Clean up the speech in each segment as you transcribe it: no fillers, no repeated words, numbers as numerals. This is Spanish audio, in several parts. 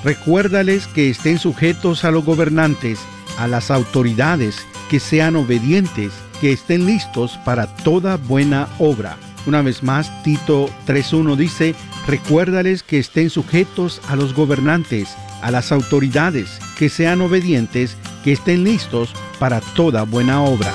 Recuérdales que estén sujetos a los gobernantes, a las autoridades, que sean obedientes, que estén listos para toda buena obra. Una vez más, Tito 3:1 dice, recuérdales que estén sujetos a los gobernantes, a las autoridades, que sean obedientes, que estén listos para toda buena obra.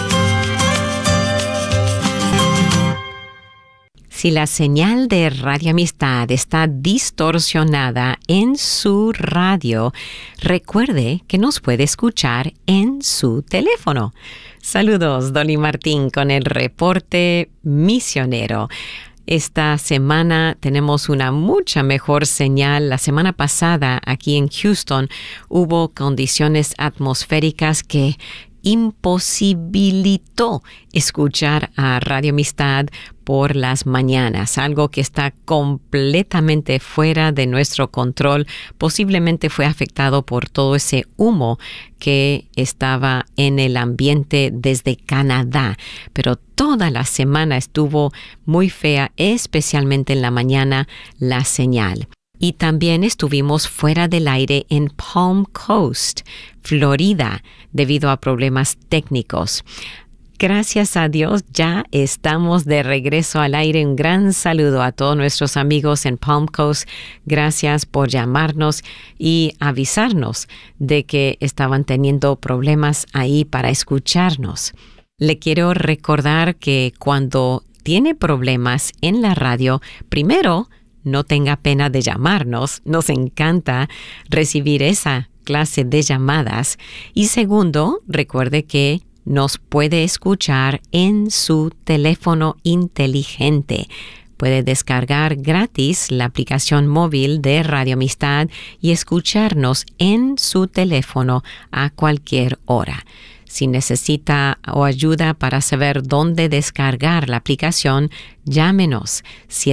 Si la señal de Radio Amistad está distorsionada en su radio, recuerde que nos puede escuchar en su teléfono. Saludos, Dolly Martín, con el reporte misionero. Esta semana tenemos una mucha mejor señal. La semana pasada, aquí en Houston, hubo condiciones atmosféricas que imposibilitó escuchar a Radio Amistad por las mañanas, algo que está completamente fuera de nuestro control. Posiblemente fue afectado por todo ese humo que estaba en el ambiente desde Canadá, pero toda la semana estuvo muy fea, especialmente en la mañana, la señal. Y también estuvimos fuera del aire en Palm Coast, Florida, debido a problemas técnicos. Gracias a Dios, ya estamos de regreso al aire. Un gran saludo a todos nuestros amigos en Palm Coast. Gracias por llamarnos y avisarnos de que estaban teniendo problemas ahí para escucharnos. Le quiero recordar que cuando tiene problemas en la radio, primero, no tenga pena de llamarnos. Nos encanta recibir esa clase de llamadas. Y segundo, recuerde que nos puede escuchar en su teléfono inteligente. Puede descargar gratis la aplicación móvil de Radio Amistad y escucharnos en su teléfono a cualquier hora. Si necesita o ayuda para saber dónde descargar la aplicación, llámenos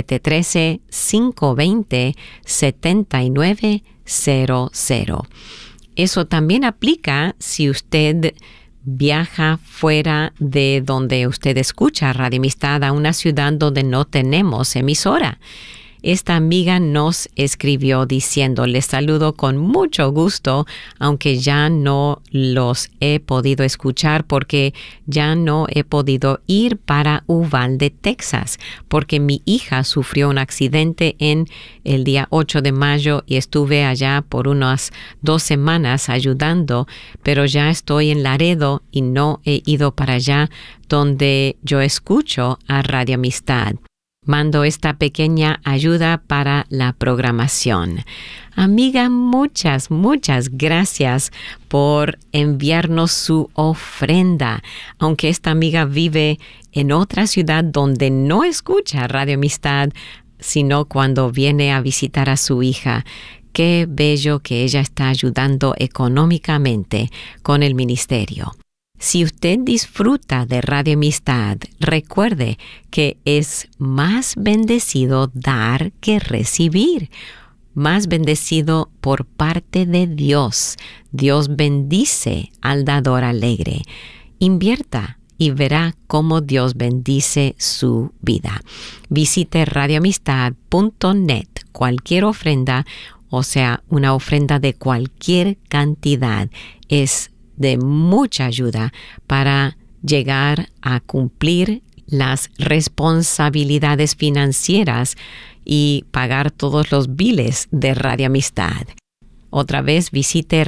713-520-7900. Eso también aplica si usted viaja fuera de donde usted escucha Radio Amistad a una ciudad donde no tenemos emisora. Esta amiga nos escribió diciendo, les saludo con mucho gusto, aunque ya no los he podido escuchar porque ya no he podido ir para Uvalde, Texas, porque mi hija sufrió un accidente en el día 8 de mayo y estuve allá por unas 2 semanas ayudando, pero ya estoy en Laredo y no he ido para allá donde yo escucho a Radio Amistad. Mando esta pequeña ayuda para la programación. Amiga, muchas gracias por enviarnos su ofrenda. Aunque esta amiga vive en otra ciudad donde no escucha Radio Amistad, sino cuando viene a visitar a su hija. Qué bello que ella está ayudando económicamente con el ministerio. Si usted disfruta de Radio Amistad, recuerde que es más bendecido dar que recibir. Más bendecido por parte de Dios. Dios bendice al dador alegre. Invierta y verá cómo Dios bendice su vida. Visite radioamistad.net. Cualquier ofrenda, o sea, una ofrenda de cualquier cantidad, es de mucha ayuda para llegar a cumplir las responsabilidades financieras y pagar todos los biles de Radio Amistad. Otra vez visite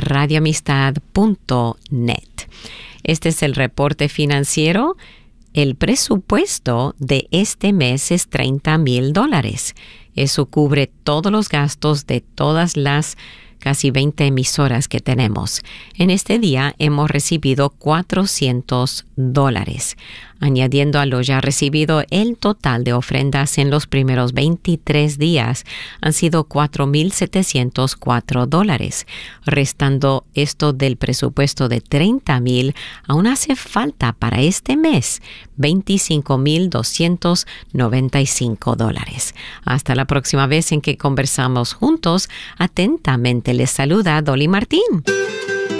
radioamistad.net. Este es el reporte financiero. El presupuesto de este mes es $30,000. Eso cubre todos los gastos de todas las casi 20 emisoras que tenemos. En este día hemos recibido $400. Añadiendo a lo ya recibido, el total de ofrendas en los primeros 23 días han sido $4,704. Restando esto del presupuesto de $30,000, aún hace falta para este mes $25,295. Hasta la próxima vez en que conversamos juntos. Atentamente les saluda Dolly Martín.